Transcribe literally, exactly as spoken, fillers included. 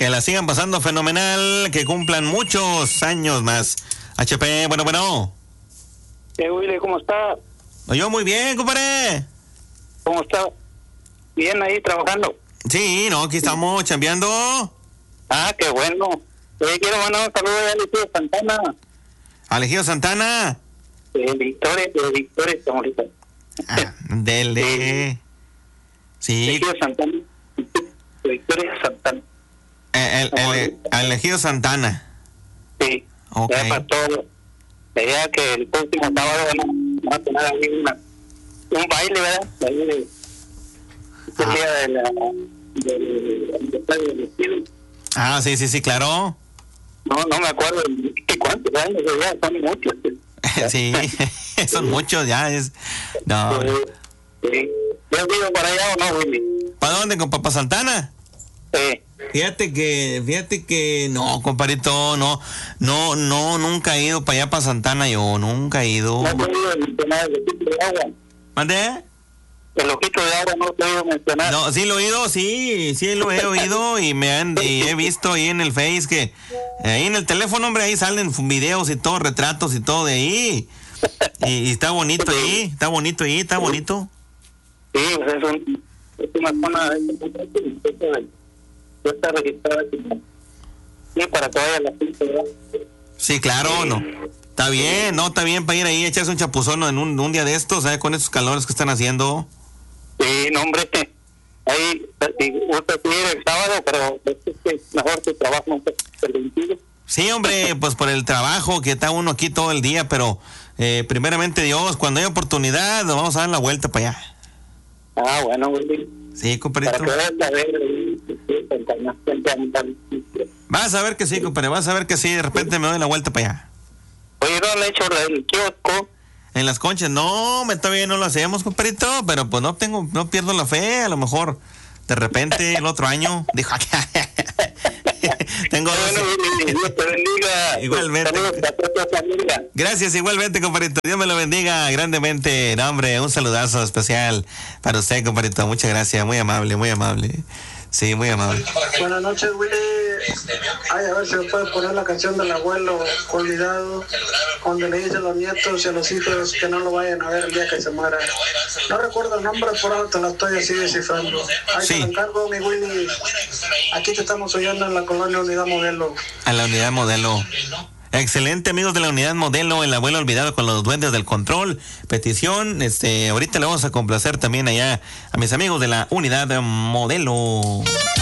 que la sigan pasando fenomenal, que cumplan muchos años más. H P, bueno, bueno. Eh, Willy, ¿cómo está? Yo muy bien, compadre. ¿Cómo está? Bien ahí trabajando. Sí, no, aquí estamos chambeando. Ah, qué bueno. Eh, quiero mandar un saludo a Elegio Santana. Alegido Santana. De Victoria, de Victoria, Tamaulipas. Ah, dele. Sí. Elegio Santana. De Victoria Santana. El, el, el, Alegido Santana. Sí. Ok. Ya para todo. La idea que el próximo sábado van a tener ahí una, un baile, ¿verdad? Ahí de, el Ah. día de la, del aniversario del estilo. Ah, sí, sí, sí, claro. No, no me acuerdo de cuántos años, ya son muchos. Sí, son muchos ya. Es... No. Sí, sí. ¿Ya vivo para allá o no, Willy? ¿Para dónde, con Papá Santana? Sí. Fíjate que, fíjate que no, compadrito, no, no, no, nunca he ido para allá, para Santana, yo nunca he ido. No te he oído mencionar el ojito de agua. ¿Mande? El ojito de agua no te he oído mencionar. No, sí lo he oído, sí, sí lo he oído y me han, y he visto ahí en el Face que, ahí en el teléfono, hombre, ahí salen videos y todo, retratos y todo de ahí. Y, y está bonito ahí, está bonito ahí, está bonito. Sí, pues es, un, es una zona de está registrada como sí, para que vaya la gente, ¿verdad? Sí, claro, no. Está bien, no, está bien para ir ahí, echarse un chapuzón en un, un día de estos, ¿sabes? Con esos calores que están haciendo. Sí, no, hombre, ahí si gusta ir el sábado, pero es que mejor tu trabajo no te permitido. Sí, hombre, pues por el trabajo que está uno aquí todo el día, pero eh, primeramente Dios, cuando hay oportunidad, nos vamos a dar la vuelta para allá. Ah, bueno, Willy. Sí, compadrito. Para que veas la ver, Vas a ver que sí, compadre, vas a ver que sí, de repente me doy la vuelta para allá. oye, no le he hecho el kiosco. En las conchas, no, me todavía no lo hacemos, compadrito, pero pues no tengo, no pierdo la fe, a lo mejor de repente el otro año, dijo, tengo Bueno, Willy, Dios te bendiga. Igualmente. Saludos a toda tu familia. Gracias, igualmente, compadrito. Dios me lo bendiga grandemente. No, hombre, un saludazo especial para usted, compadrito. Muchas gracias, muy amable, muy amable. Sí, muy amable. Buenas noches, Willy. Ay, a ver si me puede poner la canción del abuelo olvidado, donde le dice a los nietos y a los hijos que no lo vayan a ver el día que se muera. No recuerdo el nombre, por ahora te la estoy así descifrando. Ahí Sí. te lo encargo, mi Willy. Aquí te estamos oyendo en la colonia Unidad Modelo. A la unidad modelo. Excelente, amigos de la unidad modelo, el abuelo olvidado con los duendes del control. Petición, este, ahorita le vamos a complacer también allá a mis amigos de la unidad modelo.